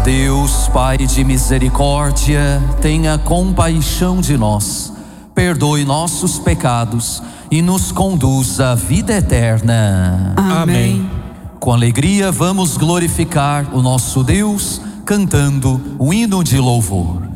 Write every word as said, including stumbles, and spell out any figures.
Deus, Pai de misericórdia, tenha compaixão de nós, perdoe nossos pecados e nos conduz à vida eterna. Amém. Com alegria vamos glorificar o nosso Deus, cantando o hino de louvor.